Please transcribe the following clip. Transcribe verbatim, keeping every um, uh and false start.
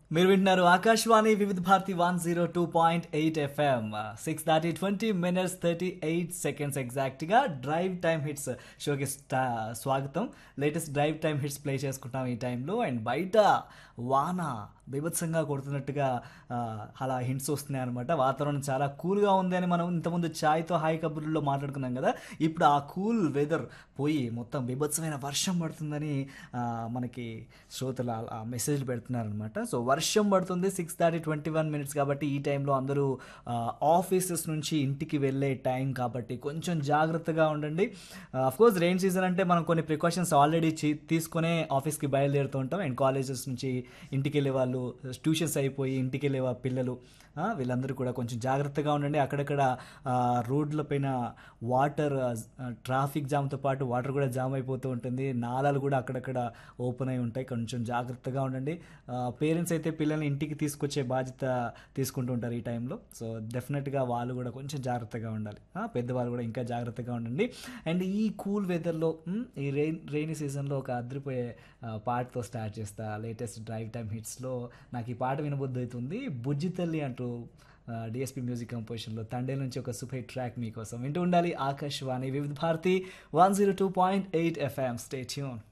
మీరు వింటున్నారు ఆకాశవాణి వివిధ Bharati one zero two point eight FM six దాటి twenty minutes thirty eight seconds ఎగ్జాక్ట్గా డ్రైవ్ టైమ్ హిట్స్ షోకి స్టా స్వాగతం. Latest drive time hits play చేసుకుంటాం ఈ టైంలో. అండ్ బయట వాన బీభత్సంగా కొడుతున్నట్టుగా ఆ, అలా హింట్స్ వస్తున్నాయి అనమాట. వాతావరణం చాలా కూల్గా ఉంది అని మనం ఇంతకుముందు ఛాయ్తో హాయ్ కబుర్లో మాట్లాడుకున్నాం కదా. ఇప్పుడు ఆ కూల్ వెదర్ పోయి మొత్తం బీభత్సమైన వర్షం పడుతుందని ఆ, మనకి శ్రోతలు ఆ మెసేజ్లు పెడుతున్నారనమాట. సో వర్షం పడుతుంది సిక్స్ దాటి ట్వంటీ వన్ మినిట్స్ కాబట్టి ఈ టైంలో అందరూ ఆఫీసెస్ నుంచి ఇంటికి వెళ్ళే టైం కాబట్టి కొంచెం జాగ్రత్తగా ఉండండి. కోర్స్ రెయిన్ సీజన్ అంటే మనం కొన్ని ప్రికాషన్స్ ఆల్రెడీ తీసుకునే ఆఫీస్కి బయలుదేరుతూ ఉంటాం. అండ్ కాలేజెస్ నుంచి ఇంటికి వెళ్ళే వాళ్ళు, ట్యూషన్స్ అయిపోయి ఇంటికి వెళ్ళే వా- పిల్లలు ఆ, వీళ్ళందరూ కూడా కొంచెం జాగ్రత్తగా ఉండండి. అక్కడక్కడ ఆ, రోడ్ల పైన వాటర్, ట్రాఫిక్ జామ్తో పాటు వాటర్ కూడా జామ్ అయిపోతూ ఉంటుంది. నాలాలు కూడా అక్కడక్కడ ఓపెన్ అయి ఉంటాయి. కొంచెం జాగ్రత్తగా ఉండండి. పేరెంట్స్ అయితే పిల్లల్ని ఇంటికి తీసుకొచ్చే బాధ్యత తీసుకుంటూ ఉంటారు ఈ టైంలో. సో డెఫినెట్గా వాళ్ళు కూడా కొంచెం జాగ్రత్తగా ఉండాలి. ఆ, పెద్దవాళ్ళు కూడా ఇంకా జాగ్రత్తగా ఉండండి. అండ్ ఈ కూల్ వెదర్లో ఈ రెయిన్ రెయినీ సీజన్లో ఒక అదిరిపోయే ఆ, పాటతో స్టార్ట్ చేస్తా. లేటెస్ట్ డ్రైవ్ టైమ్ హిట్స్లో నాకు ఈ పాట వినబుద్ధి అవుతుంది. బుజ్జి తల్లి అంటూ డిఎస్పి మ్యూజిక్ కంపోజిషన్లో తండే నుంచి ఒక సూపర్ హిట్ ట్రాక్ మీకోసం వింటూ ఉండాలి. ఆకాశవాణి వివిధ Bharati one zero two point eight FM. Stay tune.